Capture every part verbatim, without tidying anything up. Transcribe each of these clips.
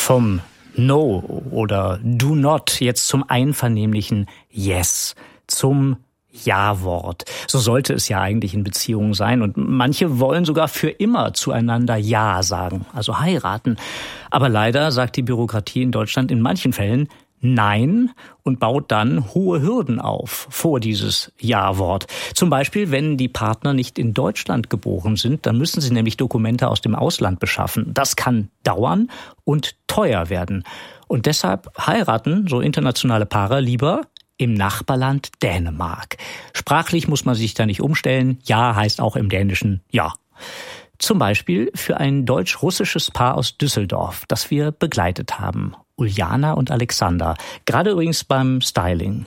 Vom No oder Do Not jetzt zum einvernehmlichen Yes, zum Ja-Wort. So sollte es ja eigentlich in Beziehungen sein. Und manche wollen sogar für immer zueinander Ja sagen, also heiraten. Aber leider sagt die Bürokratie in Deutschland in manchen Fällen Nein und baut dann hohe Hürden auf vor dieses Ja-Wort. Zum Beispiel, wenn die Partner nicht in Deutschland geboren sind, dann müssen sie nämlich Dokumente aus dem Ausland beschaffen. Das kann dauern und teuer werden. Und deshalb heiraten so internationale Paare lieber im Nachbarland Dänemark. Sprachlich muss man sich da nicht umstellen. Ja heißt auch im Dänischen Ja. Zum Beispiel für ein deutsch-russisches Paar aus Düsseldorf, das wir begleitet haben. Uljana und Alexander. Gerade übrigens beim Styling.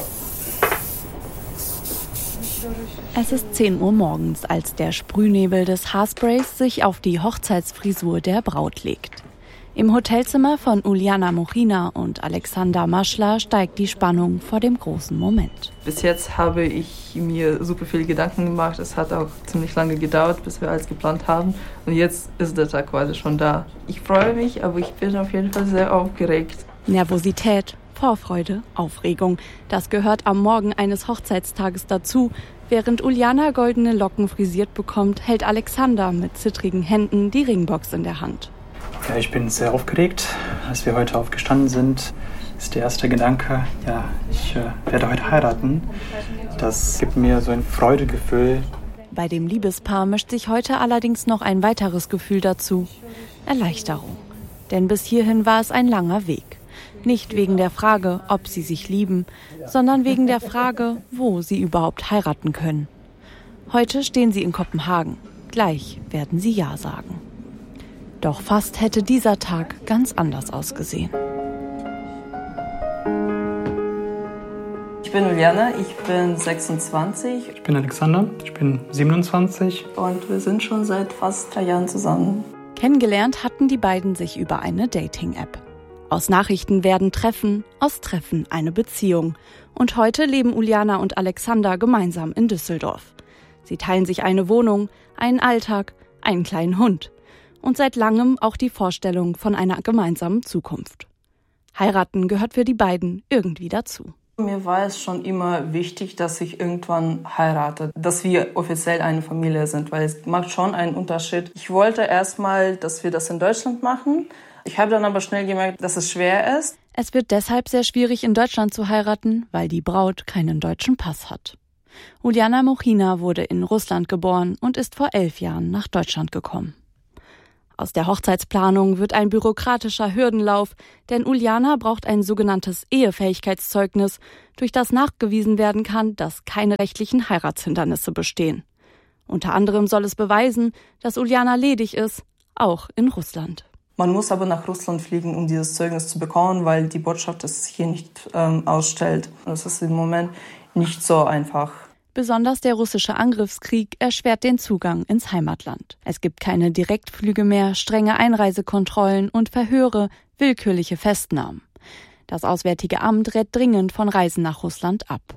Es ist zehn Uhr morgens, als der Sprühnebel des Haarsprays sich auf die Hochzeitsfrisur der Braut legt. Im Hotelzimmer von Uljana Mochina und Alexander Maschler steigt die Spannung vor dem großen Moment. Bis jetzt habe ich mir super viele Gedanken gemacht. Es hat auch ziemlich lange gedauert, bis wir alles geplant haben. Und jetzt ist der Tag quasi schon da. Ich freue mich, aber ich bin auf jeden Fall sehr aufgeregt. Nervosität, Vorfreude, Aufregung. Das gehört am Morgen eines Hochzeitstages dazu. Während Uljana goldene Locken frisiert bekommt, hält Alexander mit zittrigen Händen die Ringbox in der Hand. Ja, ich bin sehr aufgeregt, als wir heute aufgestanden sind. Ist der erste Gedanke, ja, ich äh, werde heute heiraten. Das gibt mir so ein Freudegefühl. Bei dem Liebespaar mischt sich heute allerdings noch ein weiteres Gefühl dazu. Erleichterung. Denn bis hierhin war es ein langer Weg. Nicht wegen der Frage, ob sie sich lieben, sondern wegen der Frage, wo sie überhaupt heiraten können. Heute stehen sie in Kopenhagen. Gleich werden sie Ja sagen. Doch fast hätte dieser Tag ganz anders ausgesehen. Ich bin Uljana, ich bin sechsundzwanzig. Ich bin Alexander, ich bin siebenundzwanzig. Und wir sind schon seit fast drei Jahren zusammen. Kennengelernt hatten die beiden sich über eine Dating-App. Aus Nachrichten werden Treffen, aus Treffen eine Beziehung. Und heute leben Uljana und Alexander gemeinsam in Düsseldorf. Sie teilen sich eine Wohnung, einen Alltag, einen kleinen Hund. Und seit langem auch die Vorstellung von einer gemeinsamen Zukunft. Heiraten gehört für die beiden irgendwie dazu. Mir war es schon immer wichtig, dass ich irgendwann heirate, dass wir offiziell eine Familie sind, weil es macht schon einen Unterschied. Ich wollte erstmal, dass wir das in Deutschland machen. Ich habe dann aber schnell gemerkt, dass es schwer ist. Es wird deshalb sehr schwierig, in Deutschland zu heiraten, weil die Braut keinen deutschen Pass hat. Uljana Mochina wurde in Russland geboren und ist vor elf Jahren nach Deutschland gekommen. Aus der Hochzeitsplanung wird ein bürokratischer Hürdenlauf, denn Uljana braucht ein sogenanntes Ehefähigkeitszeugnis, durch das nachgewiesen werden kann, dass keine rechtlichen Heiratshindernisse bestehen. Unter anderem soll es beweisen, dass Uljana ledig ist, auch in Russland. Man muss aber nach Russland fliegen, um dieses Zeugnis zu bekommen, weil die Botschaft es hier nicht ähm, ausstellt. Das ist im Moment nicht so einfach. Besonders der russische Angriffskrieg erschwert den Zugang ins Heimatland. Es gibt keine Direktflüge mehr, strenge Einreisekontrollen und Verhöre, willkürliche Festnahmen. Das Auswärtige Amt rät dringend von Reisen nach Russland ab.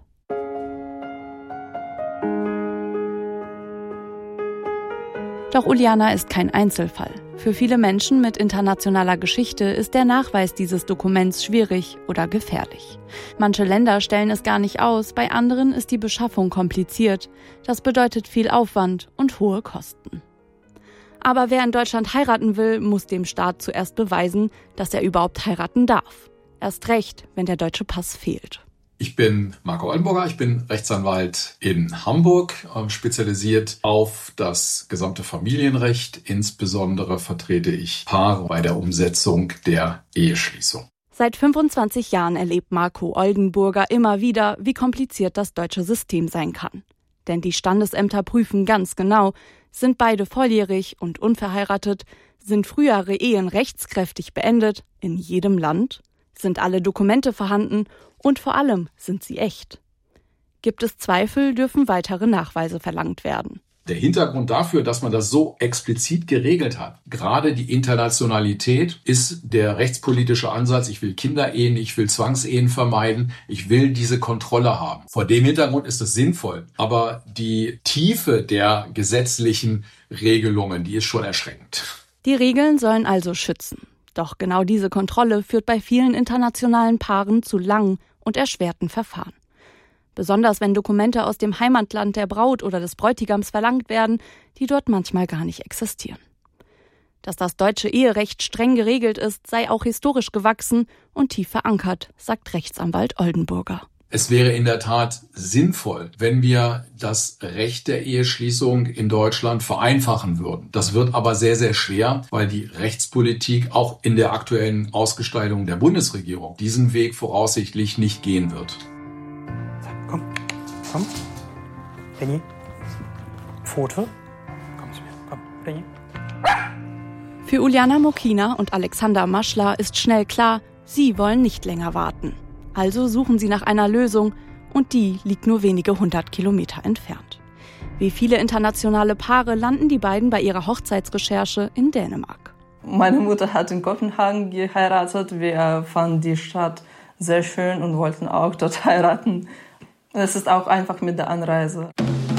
Doch Uljana ist kein Einzelfall. Für viele Menschen mit internationaler Geschichte ist der Nachweis dieses Dokuments schwierig oder gefährlich. Manche Länder stellen es gar nicht aus, bei anderen ist die Beschaffung kompliziert. Das bedeutet viel Aufwand und hohe Kosten. Aber wer in Deutschland heiraten will, muss dem Staat zuerst beweisen, dass er überhaupt heiraten darf. Erst recht, wenn der deutsche Pass fehlt. Ich bin Marco Oldenburger, ich bin Rechtsanwalt in Hamburg, spezialisiert auf das gesamte Familienrecht. Insbesondere vertrete ich Paare bei der Umsetzung der Eheschließung. Seit fünfundzwanzig Jahren erlebt Marco Oldenburger immer wieder, wie kompliziert das deutsche System sein kann. Denn die Standesämter prüfen ganz genau, sind beide volljährig und unverheiratet, sind frühere Ehen rechtskräftig beendet in jedem Land, sind alle Dokumente vorhanden und vor allem sind sie echt. Gibt es Zweifel, dürfen weitere Nachweise verlangt werden. Der Hintergrund dafür, dass man das so explizit geregelt hat, gerade die Internationalität, ist der rechtspolitische Ansatz, ich will Kinderehen, ich will Zwangsehen vermeiden, ich will diese Kontrolle haben. Vor dem Hintergrund ist es sinnvoll, aber die Tiefe der gesetzlichen Regelungen, die ist schon erschreckend. Die Regeln sollen also schützen. Doch genau diese Kontrolle führt bei vielen internationalen Paaren zu langen und erschwerten Verfahren. Besonders wenn Dokumente aus dem Heimatland der Braut oder des Bräutigams verlangt werden, die dort manchmal gar nicht existieren. Dass das deutsche Eherecht streng geregelt ist, sei auch historisch gewachsen und tief verankert, sagt Rechtsanwalt Oldenburger. Es wäre in der Tat sinnvoll, wenn wir das Recht der Eheschließung in Deutschland vereinfachen würden. Das wird aber sehr, sehr schwer, weil die Rechtspolitik auch in der aktuellen Ausgestaltung der Bundesregierung diesen Weg voraussichtlich nicht gehen wird. Komm, komm. Renny. Pfote. Komm zu mir. Komm, Renny. Für Uljana Mochina und Alexander Maschler ist schnell klar, sie wollen nicht länger warten. Also suchen sie nach einer Lösung und die liegt nur wenige hundert Kilometer entfernt. Wie viele internationale Paare landen die beiden bei ihrer Hochzeitsrecherche in Dänemark. Meine Mutter hat in Kopenhagen geheiratet. Wir fanden die Stadt sehr schön und wollten auch dort heiraten. Es ist auch einfach mit der Anreise.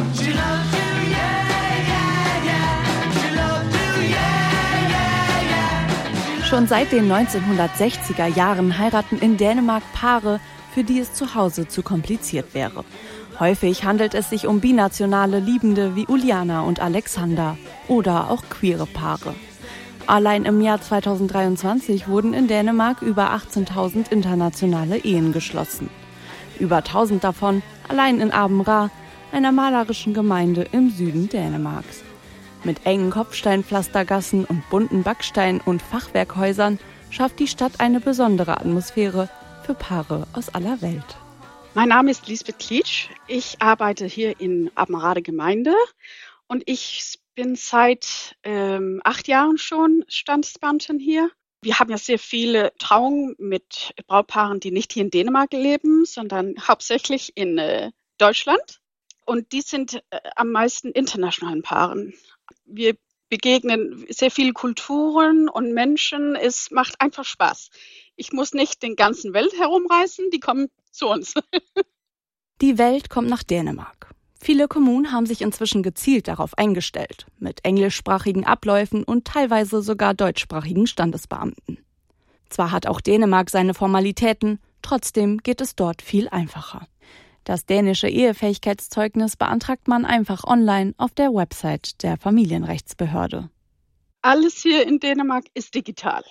Schon seit den neunzehnhundertsechziger Jahren heiraten in Dänemark Paare, für die es zu Hause zu kompliziert wäre. Häufig handelt es sich um binationale Liebende wie Uljana und Alexander oder auch queere Paare. Allein im Jahr zweitausenddreiundzwanzig wurden in Dänemark über achtzehntausend internationale Ehen geschlossen. Über tausend davon allein in Abenraa, einer malerischen Gemeinde im Süden Dänemarks. Mit engen Kopfsteinpflastergassen und bunten Backstein- und Fachwerkhäusern schafft die Stadt eine besondere Atmosphäre für Paare aus aller Welt. Mein Name ist Lisbeth Klitsch. Ich arbeite hier in Abenraa Gemeinde und ich bin seit ähm, acht Jahren schon Standesbeamtin hier. Wir haben ja sehr viele Trauungen mit Brautpaaren, die nicht hier in Dänemark leben, sondern hauptsächlich in äh, Deutschland. Und die sind äh, am meisten internationalen Paaren. Wir begegnen sehr viele Kulturen und Menschen. Es macht einfach Spaß. Ich muss nicht den ganzen Welt herumreisen, die kommen zu uns. Die Welt kommt nach Dänemark. Viele Kommunen haben sich inzwischen gezielt darauf eingestellt, mit englischsprachigen Abläufen und teilweise sogar deutschsprachigen Standesbeamten. Zwar hat auch Dänemark seine Formalitäten, trotzdem geht es dort viel einfacher. Das dänische Ehefähigkeitszeugnis beantragt man einfach online auf der Website der Familienrechtsbehörde. Alles hier in Dänemark ist digital.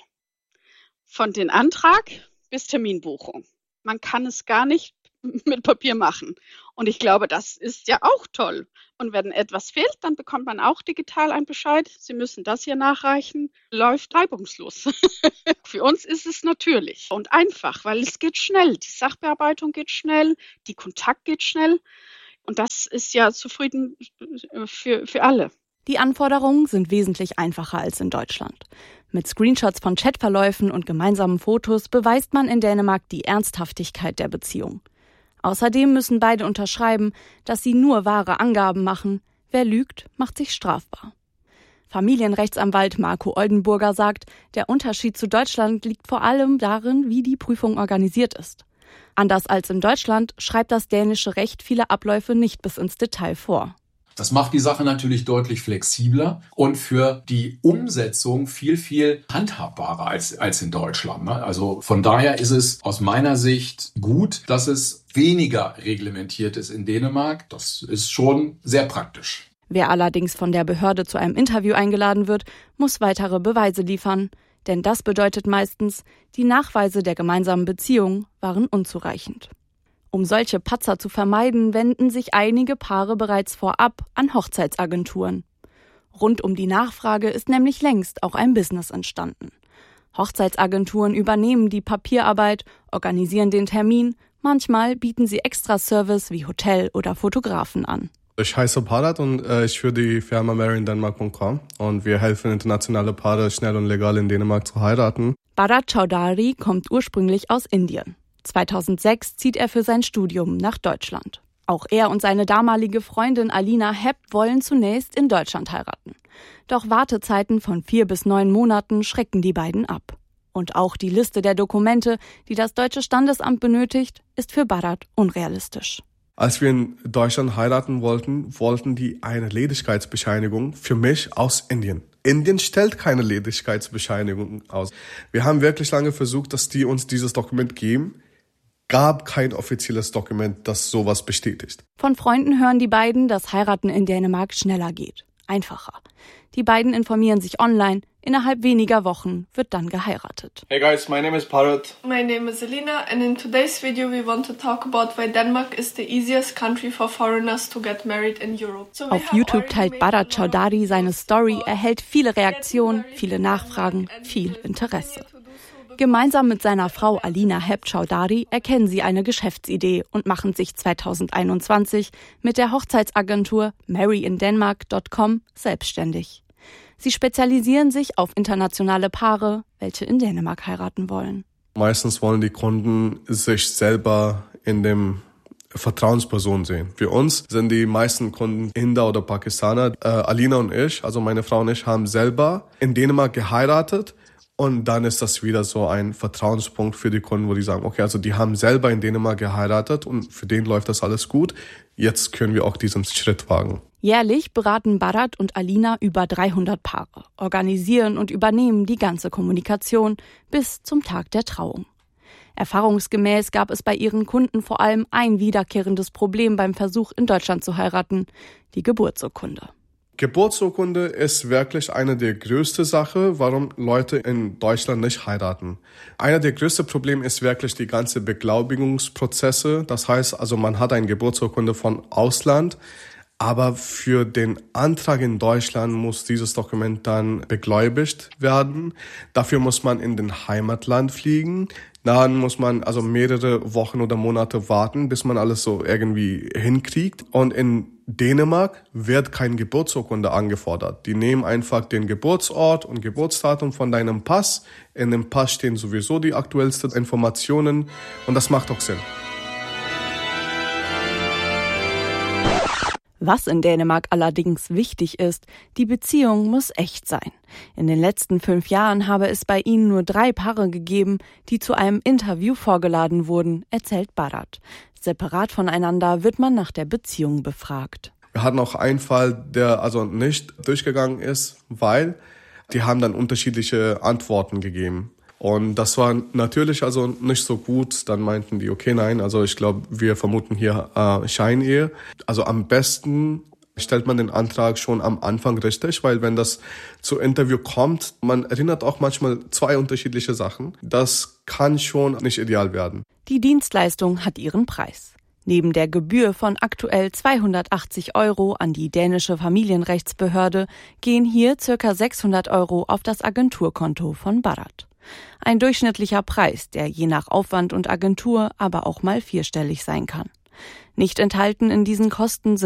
Von den Antrag bis Terminbuchung. Man kann es gar nicht mit Papier machen. Und ich glaube, das ist ja auch toll. Und wenn etwas fehlt, dann bekommt man auch digital einen Bescheid. Sie müssen das hier nachreichen. Läuft reibungslos. Für uns ist es natürlich und einfach, weil es geht schnell. Die Sachbearbeitung geht schnell, die Kontakt geht schnell. Und das ist ja zufrieden für, für alle. Die Anforderungen sind wesentlich einfacher als in Deutschland. Mit Screenshots von Chatverläufen und gemeinsamen Fotos beweist man in Dänemark die Ernsthaftigkeit der Beziehung. Außerdem müssen beide unterschreiben, dass sie nur wahre Angaben machen. Wer lügt, macht sich strafbar. Familienrechtsanwalt Marco Oldenburger sagt, der Unterschied zu Deutschland liegt vor allem darin, wie die Prüfung organisiert ist. Anders als in Deutschland schreibt das dänische Recht viele Abläufe nicht bis ins Detail vor. Das macht die Sache natürlich deutlich flexibler und für die Umsetzung viel, viel handhabbarer als, als in Deutschland. Also von daher ist es aus meiner Sicht gut, dass es weniger reglementiert ist in Dänemark. Das ist schon sehr praktisch. Wer allerdings von der Behörde zu einem Interview eingeladen wird, muss weitere Beweise liefern. Denn das bedeutet meistens, die Nachweise der gemeinsamen Beziehung waren unzureichend. Um solche Patzer zu vermeiden, wenden sich einige Paare bereits vorab an Hochzeitsagenturen. Rund um die Nachfrage ist nämlich längst auch ein Business entstanden. Hochzeitsagenturen übernehmen die Papierarbeit, organisieren den Termin, manchmal bieten sie Extra-Service wie Hotel oder Fotografen an. Ich heiße Bharat und äh, ich führe die Firma marryindenmark punkt com und wir helfen internationale Paare schnell und legal in Dänemark zu heiraten. Bharat Chaudhary kommt ursprünglich aus Indien. zweitausendsechs zieht er für sein Studium nach Deutschland. Auch er und seine damalige Freundin Alina Hepp wollen zunächst in Deutschland heiraten. Doch Wartezeiten von vier bis neun Monaten schrecken die beiden ab. Und auch die Liste der Dokumente, die das deutsche Standesamt benötigt, ist für Bharat unrealistisch. Als wir in Deutschland heiraten wollten, wollten die eine Ledigkeitsbescheinigung für mich aus Indien. Indien stellt keine Ledigkeitsbescheinigung aus. Wir haben wirklich lange versucht, dass die uns dieses Dokument geben. Gab kein offizielles Dokument, das sowas bestätigt. Von Freunden hören die beiden, dass Heiraten in Dänemark schneller geht. Einfacher. Die beiden informieren sich online. Innerhalb weniger Wochen wird dann geheiratet. Hey guys, my name is Bharat. My name is Elena and in today's video we want to talk about why Denmark is the easiest country for foreigners to get married in Europe. So Auf YouTube teilt Bharat Chaudhary seine Story, erhält viele Reaktionen, viele Nachfragen, viel Interesse. Gemeinsam mit seiner Frau Alina Heb Chaudhary erkennen sie eine Geschäftsidee und machen sich zweitausendeinundzwanzig mit der Hochzeitsagentur marry in denmark Punkt com selbstständig. Sie spezialisieren sich auf internationale Paare, welche in Dänemark heiraten wollen. Meistens wollen die Kunden sich selber in dem Vertrauensperson sehen. Für uns sind die meisten Kunden Inder oder Pakistaner. Äh, Alina und ich, also meine Frau und ich, haben selber in Dänemark geheiratet. Und dann ist das wieder so ein Vertrauenspunkt für die Kunden, wo die sagen, okay, also die haben selber in Dänemark geheiratet und für den läuft das alles gut. Jetzt können wir auch diesen Schritt wagen. Jährlich beraten Bharat und Alina über dreihundert Paare, organisieren und übernehmen die ganze Kommunikation bis zum Tag der Trauung. Erfahrungsgemäß gab es bei ihren Kunden vor allem ein wiederkehrendes Problem beim Versuch, in Deutschland zu heiraten: die Geburtsurkunde. Geburtsurkunde ist wirklich eine der größten Sachen, warum Leute in Deutschland nicht heiraten. Einer der größten Probleme ist wirklich die ganze Beglaubigungsprozesse. Das heißt, also man hat eine Geburtsurkunde von Ausland, aber für den Antrag in Deutschland muss dieses Dokument dann begläubigt werden. Dafür muss man in den Heimatland fliegen. Dann muss man also mehrere Wochen oder Monate warten, bis man alles so irgendwie hinkriegt. Und in Dänemark wird keine Geburtsurkunde angefordert. Die nehmen einfach den Geburtsort und Geburtsdatum von deinem Pass. In dem Pass stehen sowieso die aktuellsten Informationen und das macht auch Sinn. Was in Dänemark allerdings wichtig ist, die Beziehung muss echt sein. In den letzten fünf Jahren habe es bei ihnen nur drei Paare gegeben, die zu einem Interview vorgeladen wurden, erzählt Bharat. Separat voneinander wird man nach der Beziehung befragt. Wir hatten auch einen Fall, der also nicht durchgegangen ist, weil die haben dann unterschiedliche Antworten gegeben. Und das war natürlich also nicht so gut. Dann meinten die, okay, nein, also ich glaube, wir vermuten hier äh, Scheinehe. Also am besten stellt man den Antrag schon am Anfang richtig, weil wenn das zu Interview kommt, man erinnert auch manchmal zwei unterschiedliche Sachen. Das kann schon nicht ideal werden. Die Dienstleistung hat ihren Preis. Neben der Gebühr von aktuell zweihundertachtzig Euro an die dänische Familienrechtsbehörde gehen hier ca. sechshundert Euro auf das Agenturkonto von Bharat. Ein durchschnittlicher Preis, der je nach Aufwand und Agentur aber auch mal vierstellig sein kann. Nicht enthalten in diesen Kosten sind